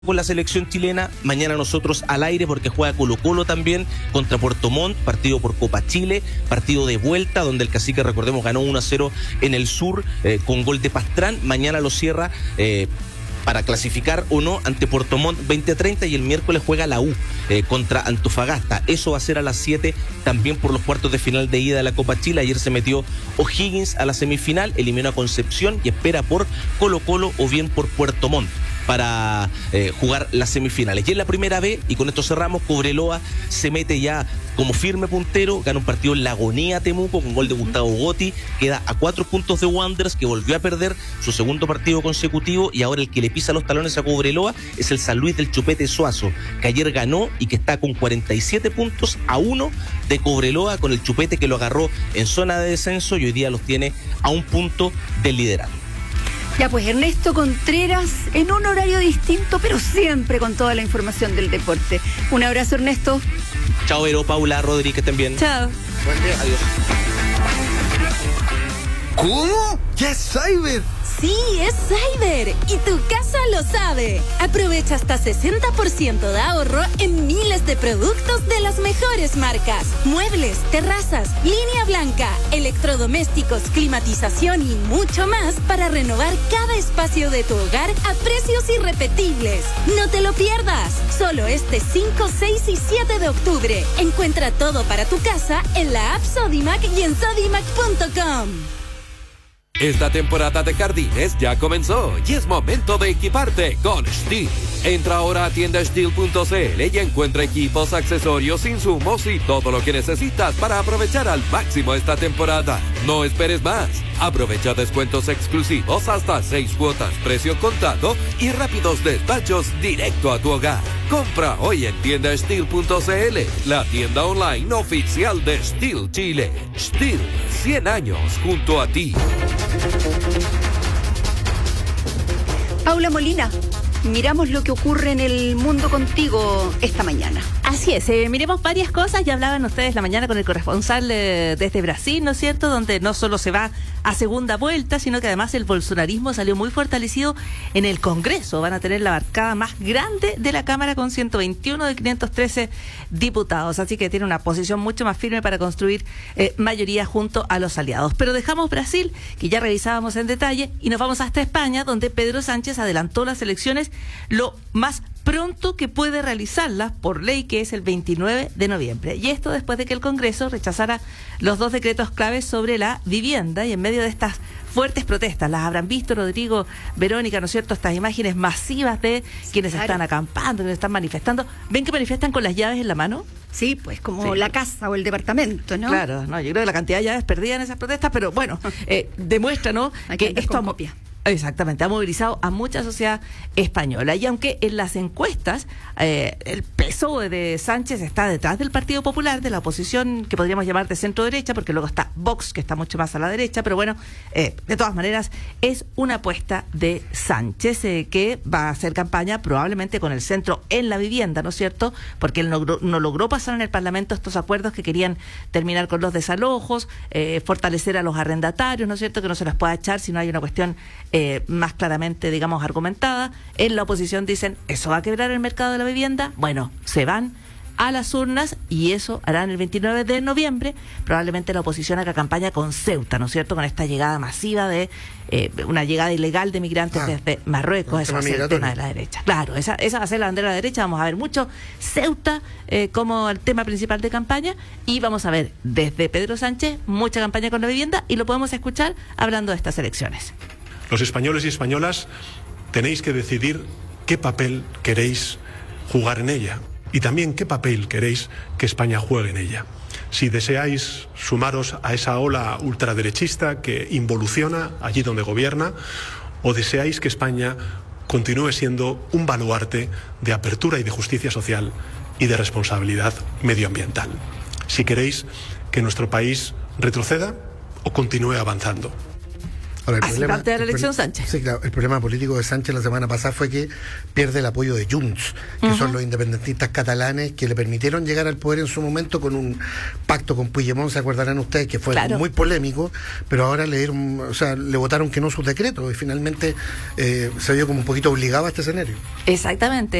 con la selección chilena. Mañana nosotros al aire porque juega Colo-Colo también contra Puerto Montt, partido por Copa Chile, partido de vuelta donde el Cacique, recordemos, ganó 1-0 en el sur con gol de Pastrán. Mañana lo cierra para clasificar o no ante Puerto Montt 20:30 y el miércoles juega la U contra Antofagasta. Eso va a ser a las 7 también por los cuartos de final de ida de la Copa Chile. Ayer se metió O'Higgins a la semifinal, eliminó a Concepción y espera por Colo-Colo o bien por Puerto Montt para jugar las semifinales. Y en la primera B, y con esto cerramos, Cobreloa se mete ya como firme puntero, gana un partido en la agonía Temuco con gol de Gustavo Gotti, queda a 4 puntos de Wanderers, que volvió a perder su segundo partido consecutivo, y ahora el que le pisa los talones a Cobreloa es el San Luis del Chupete Suazo, que ayer ganó y que está con 47 puntos a 1 de Cobreloa, con el Chupete que lo agarró en zona de descenso y hoy día los tiene a 1 punto del liderato. Ya pues, Ernesto Contreras en un horario distinto, pero siempre con toda la información del deporte. Un abrazo, Ernesto. Chao, Vero, Paula, Rodri, que estén bien. Chao. Buen día, adiós. ¿Cómo? ¡Ya es Cyber! Sí, es Cyber y tu casa lo sabe. Aprovecha hasta 60% de ahorro en miles de productos de las mejores marcas. Muebles, terrazas, línea blanca, electrodomésticos, climatización y mucho más para renovar cada espacio de tu hogar a precios irrepetibles. No te lo pierdas. Solo este 5, 6 y 7 de octubre. Encuentra todo para tu casa en la app Sodimac y en sodimac.com. Esta temporada de jardines ya comenzó y es momento de equiparte con STIHL. Entra ahora a tiendastihl.cl y encuentra equipos, accesorios, insumos y todo lo que necesitas para aprovechar al máximo esta temporada. No esperes más. Aprovecha descuentos exclusivos hasta 6 cuotas, precio contado y rápidos despachos directo a tu hogar. Compra hoy en tiendastihl.cl, la tienda online oficial de STIHL Chile. STIHL, 100 años junto a ti. Paula Molina, miramos lo que ocurre en el mundo contigo esta mañana. Así es, miremos varias cosas. Ya hablaban ustedes la mañana con el corresponsal desde Brasil, ¿no es cierto? Donde no solo se va a segunda vuelta, sino que además el bolsonarismo salió muy fortalecido en el Congreso. Van a tener la bancada más grande de la Cámara con 121 de 513 diputados. Así que tiene una posición mucho más firme para construir mayoría junto a los aliados. Pero dejamos Brasil, que ya revisábamos en detalle, y nos vamos hasta España, donde Pedro Sánchez adelantó las elecciones lo más pronto que puede realizarlas por ley, que es el 29 de noviembre. Y esto después de que el Congreso rechazara los 2 decretos claves sobre la vivienda, y en medio de estas fuertes protestas. Las habrán visto, Rodrigo, Verónica, ¿no es cierto? Estas imágenes masivas de quienes están acampando, quienes están manifestando. ¿Ven que manifiestan con las llaves en la mano? Sí, pues como la casa o el departamento, ¿no? Claro, no, yo creo que la cantidad de llaves perdidas en esas protestas, pero bueno, demuestra, ¿no? que esto copia. Exactamente, ha movilizado a mucha sociedad española. Y aunque en las encuestas el PSOE de Sánchez está detrás del Partido Popular, de la oposición que podríamos llamar de centro derecha, porque luego está Vox, que está mucho más a la derecha, pero bueno, de todas maneras es una apuesta de Sánchez, que va a hacer campaña probablemente con el centro en la vivienda, ¿no es cierto? Porque él no logró pasar en el Parlamento estos acuerdos que querían terminar con los desalojos, fortalecer a los arrendatarios, ¿no es cierto? Que no se les pueda echar si no hay una cuestión más claramente, digamos, argumentada. En la oposición dicen, ¿eso va a quebrar el mercado de la vivienda? Bueno, se van a las urnas y eso harán el 29 de noviembre. Probablemente la oposición haga campaña con Ceuta, ¿no es cierto? Con esta llegada masiva de una llegada ilegal de migrantes desde Marruecos. Eso va a ser el tema de la derecha. Claro, esa va a ser la bandera de la derecha. Vamos a ver mucho Ceuta como el tema principal de campaña, y vamos a ver desde Pedro Sánchez mucha campaña con la vivienda, y lo podemos escuchar hablando de estas elecciones. Los españoles y españolas tenéis que decidir qué papel queréis jugar en ella y también qué papel queréis que España juegue en ella. Si deseáis sumaros a esa ola ultraderechista que involuciona allí donde gobierna, o deseáis que España continúe siendo un baluarte de apertura y de justicia social y de responsabilidad medioambiental. Si queréis que nuestro país retroceda o continúe avanzando. Ahora, Así plantea la elección Sánchez. Sí, claro. El problema político de Sánchez la semana pasada fue que pierde el apoyo de Junts, que son los independentistas catalanes que le permitieron llegar al poder en su momento con un pacto con Puigdemont, se acordarán ustedes, que fue muy polémico, pero ahora le votaron que no sus decretos y finalmente se vio como un poquito obligado a este escenario. Exactamente.